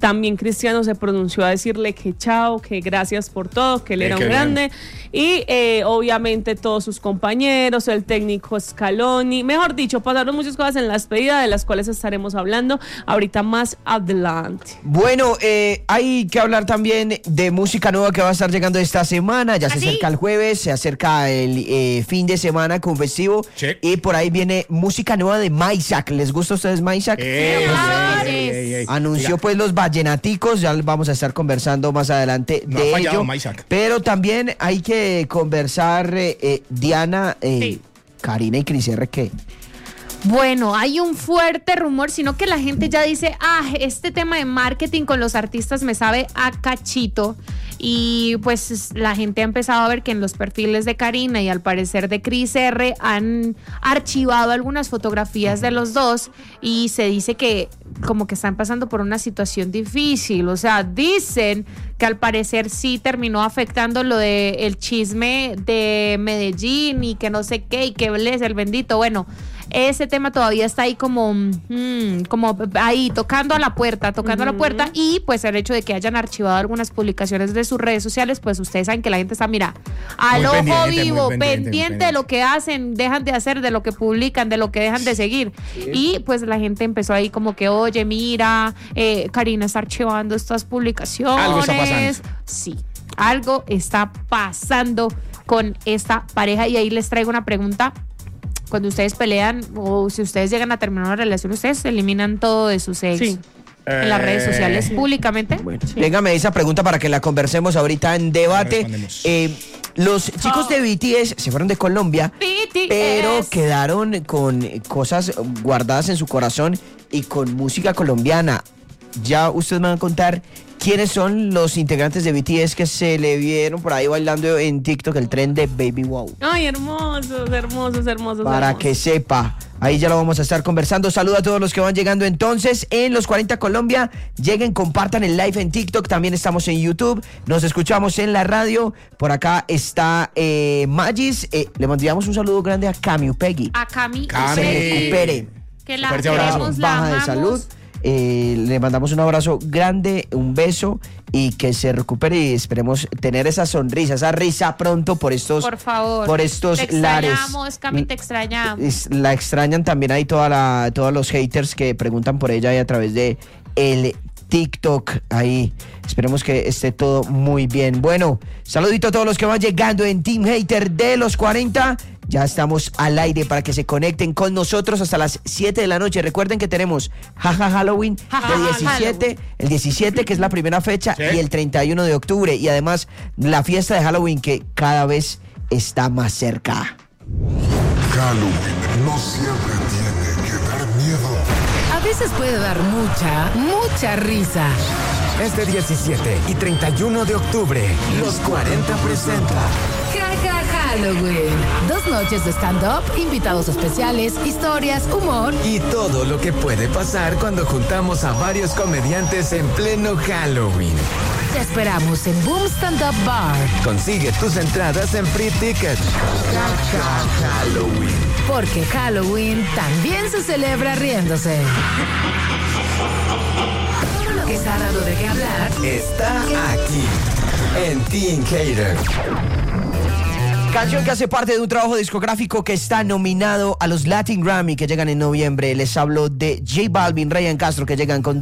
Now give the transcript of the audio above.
También Cristiano se pronunció a decirle que chao, que gracias por todo, que él era un grande. Y obviamente todos sus compañeros, el técnico Scaloni, mejor dicho, pasaron muchas cosas en la despedida de las cuales estaremos hablando ahorita más adelante. Bueno, hay que hablar también de música nueva que va a estar llegando esta semana. Ya se acerca el jueves, se acerca el fin de semana con festivo. Check. Y por ahí viene música nueva de Maysak. ¿Les gusta a ustedes Maysak? Anunció pues los vallenaticos, ya vamos a estar conversando más adelante de ello. Maysak. Pero también hay que conversar, Diana, Karina y Cris R. ¿Qué? Bueno, hay un fuerte rumor, sino que la gente ya dice, este tema de marketing con los artistas me sabe a cachito. Y pues la gente ha empezado a ver que en los perfiles de Karina y al parecer de Cris R han archivado algunas fotografías de los dos y se dice que como que están pasando por una situación difícil. O sea, dicen que al parecer sí terminó afectando lo de el chisme de Medellín y que no sé qué y que Bless, el bendito. Bueno, ese tema todavía está ahí como ahí tocando a la puerta y pues el hecho de que hayan archivado algunas publicaciones de sus redes sociales, pues ustedes saben que la gente está, mira, al ojo vivo, pendiente de lo que hacen, dejan de hacer, de lo que publican, de lo que dejan de seguir. Sí. Y pues la gente empezó ahí como que, oye, mira, Karina está archivando estas publicaciones. Algo está pasando. Sí, algo está pasando con esta pareja y ahí les traigo una pregunta. Cuando ustedes pelean o si ustedes llegan a terminar una relación, ¿ustedes eliminan todo de sus ex en las redes sociales públicamente? Bueno, véngame esa pregunta para que la conversemos ahorita en debate. Los chicos de BTS se fueron de Colombia, pero quedaron con cosas guardadas en su corazón y con música colombiana. Ya ustedes me van a contar quiénes son los integrantes de BTS que se le vieron por ahí bailando en TikTok el tren de Baby Wow. Ay, hermosos. Para que sepa, ahí ya lo vamos a estar conversando. Saludos a todos los que van llegando entonces en Los 40 Colombia. Lleguen, compartan el live en TikTok, también estamos en YouTube, nos escuchamos en la radio. Por acá está Magis, le mandamos un saludo grande a Cami Upegui. A Cami se recupere. Que la queremos, la baja amamos. De salud. Le mandamos un abrazo grande, un beso y que se recupere y esperemos tener esa sonrisa, esa risa pronto por estos, por favor, por estos te lares. Extrañamos, Cami, te extrañamos. La extrañan también ahí todos los haters que preguntan por ella ahí a través de el TikTok. Ahí esperemos que esté todo muy bien. Bueno, saludito a todos los que van llegando en Team Hater de los 40. Ya estamos al aire para que se conecten con nosotros hasta las 7 de la noche. Recuerden que tenemos Halloween el 17, que es la primera fecha, y el 31 de octubre. Y además la fiesta de Halloween que cada vez está más cerca. Halloween no siempre tiene que dar miedo. A veces puede dar mucha risa. Este 17 y 31 de octubre, Los 40 presenta Halloween. 2 noches de stand-up, invitados especiales, historias, humor y todo lo que puede pasar cuando juntamos a varios comediantes en pleno Halloween. Te esperamos en Boom Stand Up Bar. Consigue tus entradas en Free Ticket. Halloween. Porque Halloween también se celebra riéndose. Todo lo que está dando de qué hablar está aquí en Team Hater. Canción que hace parte de un trabajo discográfico que está nominado a los Latin Grammy que llegan en noviembre. Les hablo de J Balvin, Ryan Castro, que llegan con